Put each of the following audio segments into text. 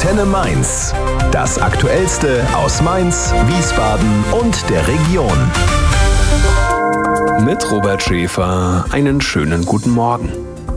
Antenne Mainz. Das Aktuellste aus Mainz, Wiesbaden und der Region. Mit Robert Schäfer einen schönen guten Morgen.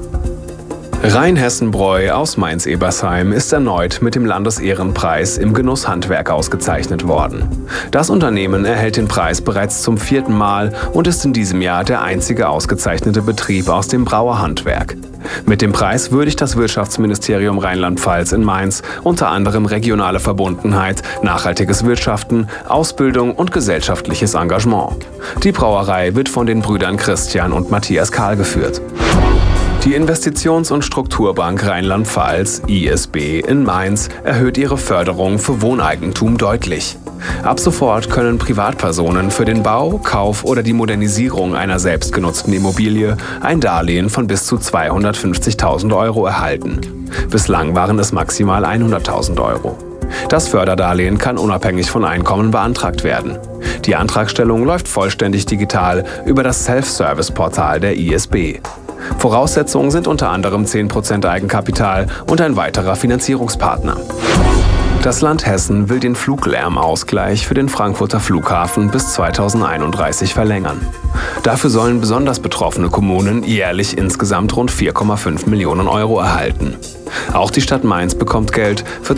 Rheinhessen-Bräu aus Mainz-Ebersheim ist erneut mit dem Landesehrenpreis im Genusshandwerk ausgezeichnet worden. Das Unternehmen erhält den Preis bereits zum 4. Mal und ist in diesem Jahr der einzige ausgezeichnete Betrieb aus dem Brauerhandwerk. Mit dem Preis würdigt das Wirtschaftsministerium Rheinland-Pfalz in Mainz unter anderem regionale Verbundenheit, nachhaltiges Wirtschaften, Ausbildung und gesellschaftliches Engagement. Die Brauerei wird von den Brüdern Christian und Matthias Kahl geführt. Die Investitions- und Strukturbank Rheinland-Pfalz, ISB, in Mainz erhöht ihre Förderung für Wohneigentum deutlich. Ab sofort können Privatpersonen für den Bau, Kauf oder die Modernisierung einer selbstgenutzten Immobilie ein Darlehen von bis zu 250.000 Euro erhalten. Bislang waren es maximal 100.000 Euro. Das Förderdarlehen kann unabhängig von Einkommen beantragt werden. Die Antragstellung läuft vollständig digital über das Self-Service-Portal der ISB. Voraussetzungen sind unter anderem 10% Eigenkapital und ein weiterer Finanzierungspartner. Das Land Hessen will den Fluglärmausgleich für den Frankfurter Flughafen bis 2031 verlängern. Dafür sollen besonders betroffene Kommunen jährlich insgesamt rund 4,5 Millionen Euro erhalten. Auch die Stadt Mainz bekommt Geld. Für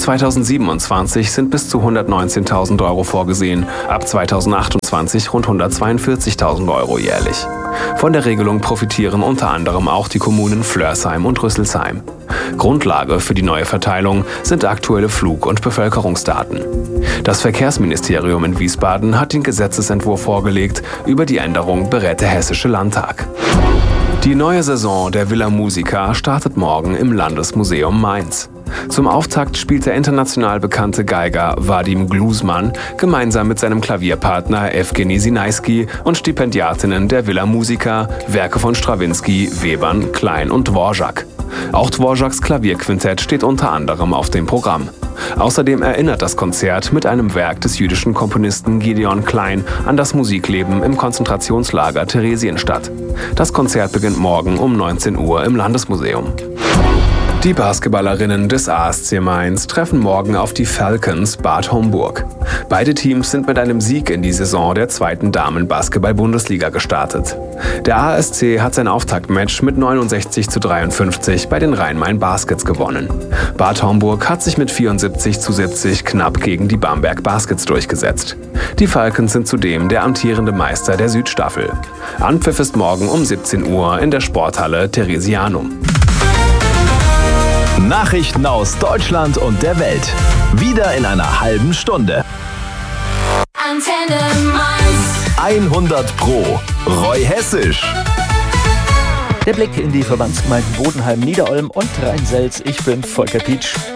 2027 sind bis zu 119.000 Euro vorgesehen, ab 2028 rund 142.000 Euro jährlich. Von der Regelung profitieren unter anderem auch die Kommunen Flörsheim und Rüsselsheim. Grundlage für die neue Verteilung sind aktuelle Flug- und Bevölkerungsdaten. Das Verkehrsministerium in Wiesbaden hat den Gesetzesentwurf vorgelegt, über die Änderung berät der Hessische Landtag. Die neue Saison der Villa Musica startet morgen im Landesmuseum Mainz. Zum Auftakt spielt der international bekannte Geiger Vadim Glusman gemeinsam mit seinem Klavierpartner Evgeny Sinaiski und Stipendiatinnen der Villa Musica Werke von Strawinski, Webern, Klein und Dvorak. Auch Dvoraks Klavierquintett steht unter anderem auf dem Programm. Außerdem erinnert das Konzert mit einem Werk des jüdischen Komponisten Gideon Klein an das Musikleben im Konzentrationslager Theresienstadt. Das Konzert beginnt morgen um 19 Uhr im Landesmuseum. Die Basketballerinnen des ASC Mainz treffen morgen auf die Falcons Bad Homburg. Beide Teams sind mit einem Sieg in die Saison der 2. Damen-Basketball-Bundesliga gestartet. Der ASC hat sein Auftaktmatch mit 69:53 bei den Rhein-Main Baskets gewonnen. Bad Homburg hat sich mit 74:70 knapp gegen die Bamberg Baskets durchgesetzt. Die Falcons sind zudem der amtierende Meister der Südstaffel. Anpfiff ist morgen um 17 Uhr in der Sporthalle Theresianum. Nachrichten aus Deutschland und der Welt. Wieder in einer halben Stunde. Antenne Mainz. 100 Pro. Roy Hessisch. Der Blick in die Verbandsgemeinden Bodenheim, Niederolm und Rheinselz. Ich bin Volker Pietsch.